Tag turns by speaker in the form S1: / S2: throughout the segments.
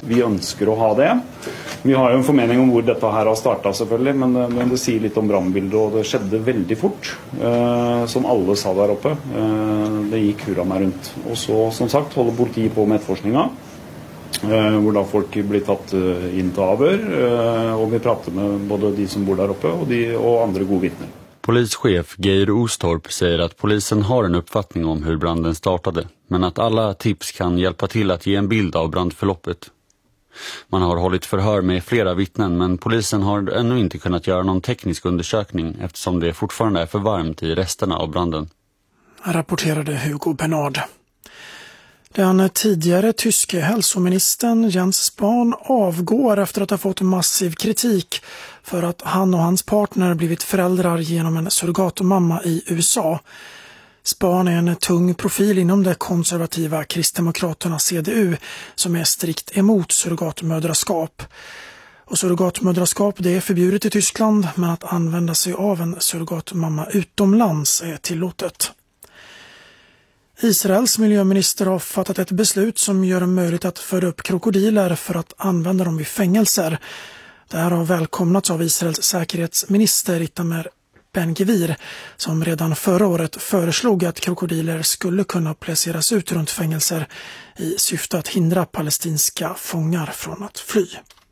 S1: Vi önskar att ha det. Vi har ju en förmening om hur detta här har startat selvfølgelig, men det säger lite om brandbildet och det skedde väldigt fort. Som alla sa där uppe. Det gick hurra med runt. Och så som sagt håller politiet på med efterforskningar. Hvor da folk blir tatt inn til avhør, og vi prater med både de som bor der oppe og andre gode vittnen.
S2: Polischef Geir Ostorp säger att polisen har en uppfattning om hur branden startade, men att alla tips kan hjälpa till att ge en bild av brandförloppet. Man har hållit förhör med flera vittnen, men polisen har ännu inte kunnat göra någon teknisk undersökning eftersom det fortfarande är för varmt i resterna av branden.
S3: Rapporterade Hugo Bernard. Den tidigare tyske hälsoministern Jens Spahn avgår efter att ha fått massiv kritik för att han och hans partner blivit föräldrar genom en surrogatmamma i USA. Spahn är en tung profil inom det konservativa Kristdemokraterna CDU som är strikt emot surrogatmödraskap. Och surrogatmödraskap det är förbjudet i Tyskland, men att använda sig av en surrogatmamma utomlands är tillåtet. Israels miljöminister har fattat ett beslut som gör det möjligt att föra upp krokodiler för att använda dem i fängelser. Det här har välkomnats av Israels säkerhetsminister Itamar Ben-Gvir som redan förra året föreslog att krokodiler skulle kunna placeras ut runt fängelser i syfte att hindra palestinska fångar från att fly.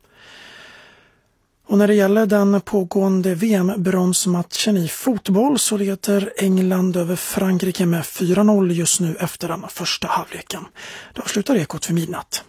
S3: Och när det gäller den pågående VM-bronsmatchen i fotboll så leder England över Frankrike med 4-0 just nu efter den första halvleken. Då slutar Ekot för midnatt.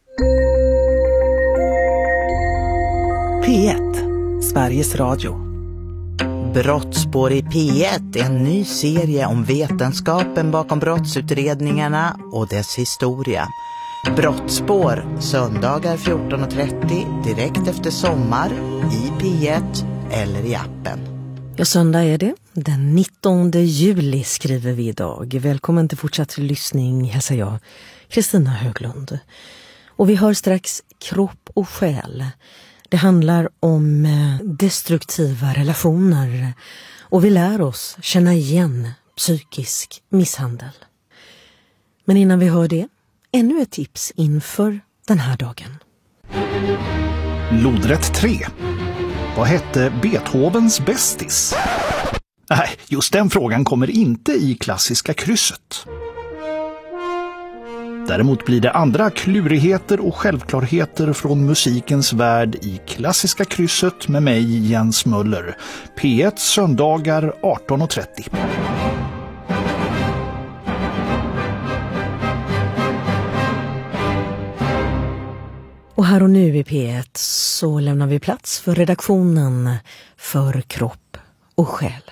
S4: P1, Sveriges Radio. Brottsspår i P1 är en ny serie om vetenskapen bakom brottsutredningarna och dess historia. Brottsspår, söndagar 14.30, direkt efter sommar, i P1 eller i appen.
S5: Ja, söndag är det. Den 19 juli skriver vi idag. Välkommen till fortsatt lyssning, hälsar jag, Kristina Höglund. Och vi hör strax kropp och själ. Det handlar om destruktiva relationer. Och vi lär oss känna igen psykisk misshandel. Men innan vi hör det, ännu ett tips inför den här dagen.
S6: Lodrätt 3. Vad hette Beethovens bästis? Nej, just den frågan kommer inte i klassiska krysset. Däremot blir det andra klurigheter och självklarheter från musikens värld i klassiska krysset med mig, Jens Möller. P1 söndagar 18.30.
S5: Och här och nu i P1 så lämnar vi plats för redaktionen för kropp och själ.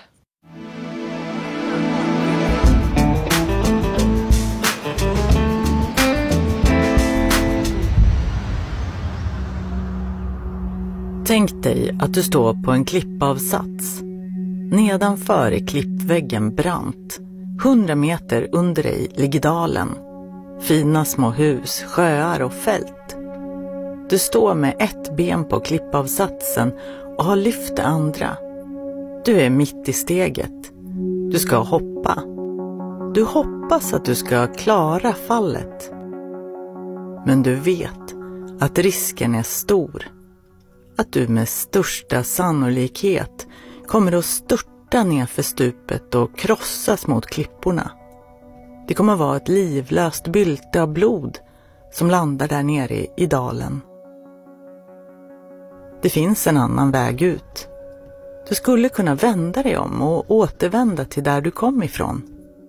S7: Tänk dig att du står på en klippavsats. Nedanför är klippväggen brant. 100 meter under dig ligger dalen. Fina små hus, sjöar och fält. Du står med ett ben på klippavsatsen och har lyft det andra. Du är mitt i steget. Du ska hoppa. Du hoppas att du ska klara fallet. Men du vet att risken är stor. Att du med största sannolikhet kommer att störta ner för stupet och krossas mot klipporna. Det kommer att vara ett livlöst bylte av blod som landar där nere i dalen. Det finns en annan väg ut. Du skulle kunna vända dig om och återvända till där du kom ifrån.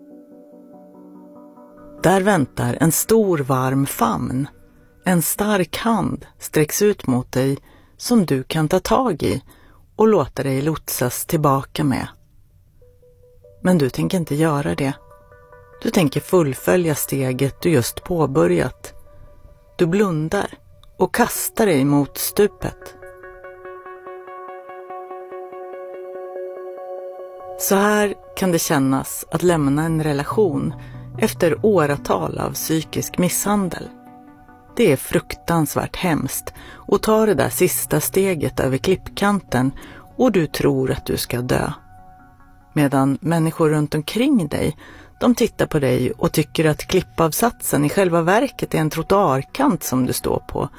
S7: Där väntar en stor varm famn. En stark hand sträcks ut mot dig som du kan ta tag i och låta dig lotsas tillbaka med. Men du tänker inte göra det. Du tänker fullfölja steget du just påbörjat. Du blundar och kastar dig mot stupet. Så här kan det kännas att lämna en relation efter åratal av psykisk misshandel. Det är fruktansvärt hemskt att ta det där sista steget över klippkanten och du tror att du ska dö. Medan människor runt omkring dig, de tittar på dig och tycker att klippavsatsen i själva verket är en trottoarkant som du står på